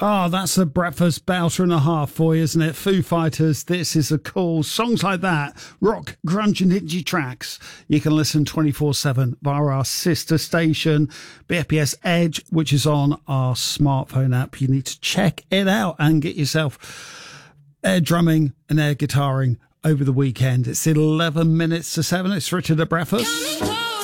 Oh, that's a breakfast belter and a half for you, isn't it? Foo Fighters, This Is a Call. Songs like that, rock, grunge and indie tracks. You can listen 24/7 via our sister station, BFBS Edge, which is on our smartphone app. You need to check it out and get yourself air drumming and air guitaring over the weekend. It's 11 minutes to 7. It's Richard at Breakfast.